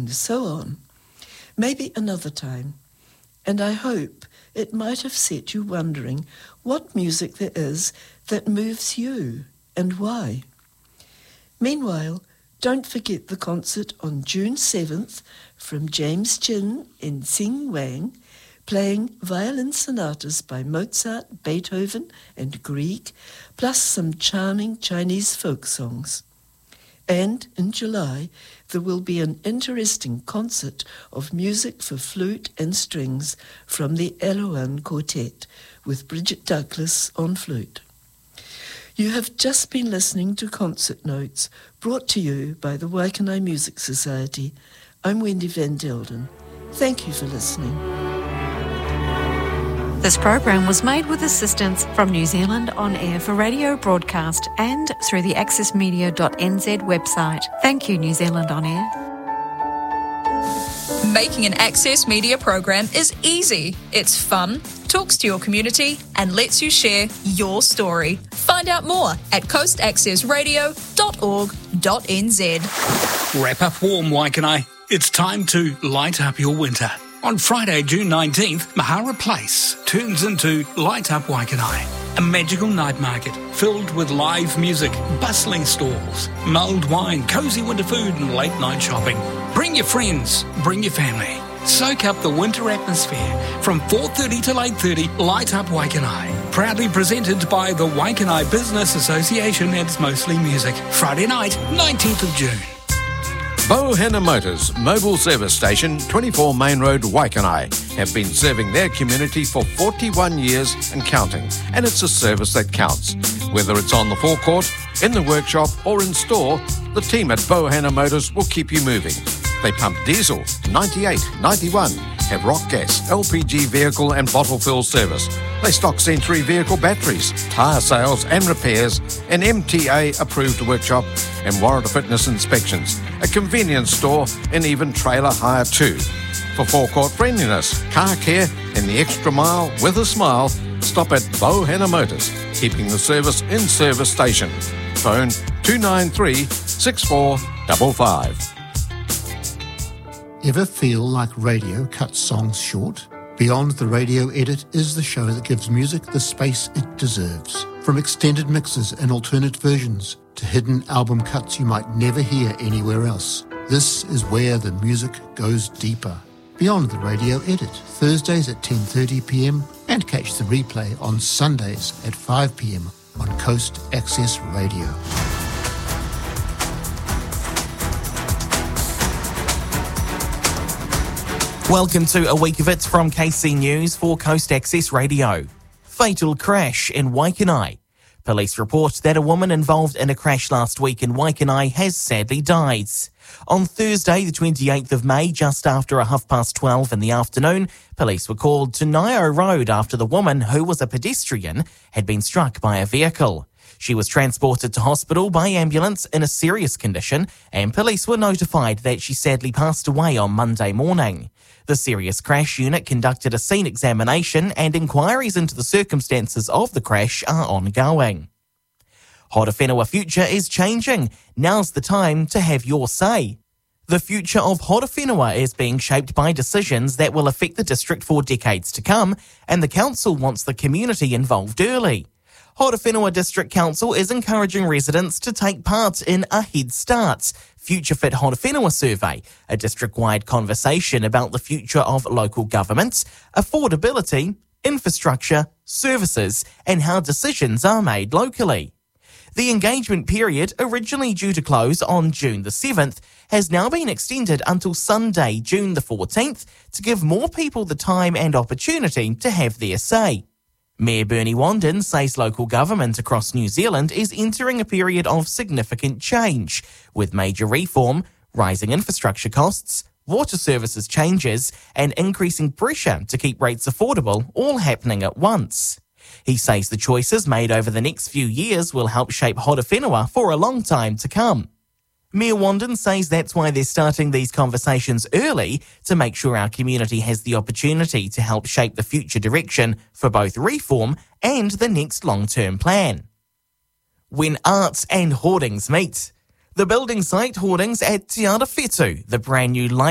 and so on. Maybe another time. And I hope it might have set you wondering what music there is that moves you and why. Meanwhile, don't forget the concert on June 7th from James Chin in Tsing Wang, playing violin sonatas by Mozart, Beethoven and Grieg, plus some charming Chinese folk songs. And in July, there will be an interesting concert of music for flute and strings from the Eloan Quartet with Bridget Douglas on flute. You have just been listening to Concert Notes, brought to you by the Waikanae Music Society. I'm Wendy Van Delden. Thank you for listening. This program was made with assistance from New Zealand On Air for radio broadcast and through the accessmedia.nz website. Thank you, New Zealand On Air. Making an Access Media program is easy. It's fun, talks to your community, and lets you share your story. Find out more at coastaccessradio.org.nz. Wrap up warm, Waikanae. It's time to light up your winter. On Friday, June 19th, Mahara Place turns into Light Up Waikanae, a magical night market filled with live music, bustling stalls, mulled wine, cosy winter food and late night shopping. Bring your friends, bring your family. Soak up the winter atmosphere from 4:30 till 8:30, Light Up Waikanae. Proudly presented by the Waikanae Business Association and It's Mostly Music. Friday night, 19th of June. Bohena Motors, mobile service station, 24 Main Road, Waikanae, have been serving their community for 41 years and counting, and it's a service that counts. Whether it's on the forecourt, in the workshop or in store, the team at Bohena Motors will keep you moving. They pump diesel, 98, 91, have rock gas, LPG vehicle and bottle fill service. They stock Century vehicle batteries, tyre sales and repairs, an MTA-approved workshop and Warrant of Fitness inspections, a convenience store and even trailer hire too. For forecourt friendliness, car care and the extra mile with a smile, stop at Bohena Motors, keeping the service in service station. Phone 293 6455. Ever feel like radio cuts songs short? Beyond the Radio Edit is the show that gives music the space it deserves. From extended mixes and alternate versions to hidden album cuts you might never hear anywhere else. This is where the music goes deeper. Beyond the Radio Edit, Thursdays at 10:30pm and catch the replay on Sundays at 5pm on Coast Access Radio. Welcome to A Week of It from KC News for Coast Access Radio. Fatal crash in Waikanae. Police report that a woman involved in a crash last week in Waikanae has sadly died. On Thursday, the 28th of May, just after 12:30 in the afternoon, police were called to Nio Road after the woman, who was a pedestrian, had been struck by a vehicle. She was transported to hospital by ambulance in a serious condition, and police were notified that she sadly passed away on Monday morning. The serious crash unit conducted a scene examination and inquiries into the circumstances of the crash are ongoing. Horowhenua future is changing. Now's the time to have your say. The future of Horowhenua is being shaped by decisions that will affect the district for decades to come, and the council wants the community involved early. Horowhenua District Council is encouraging residents to take part in a Head Start Future Fit Horowhenua survey, a district-wide conversation about the future of local government, affordability, infrastructure, services, and how decisions are made locally. The engagement period, originally due to close on June the 7th, has now been extended until Sunday, June the 14th, to give more people the time and opportunity to have their say. Mayor Bernie Wandin says local government across New Zealand is entering a period of significant change, with major reform, rising infrastructure costs, water services changes, and increasing pressure to keep rates affordable all happening at once. He says the choices made over the next few years will help shape Horowhenua for a long time to come. Mayor Wandin says that's why they're starting these conversations early, to make sure our community has the opportunity to help shape the future direction for both reform and the next long-term plan. When arts and hoardings meet. The building site hoardings at Te Ara Whetū, the brand new light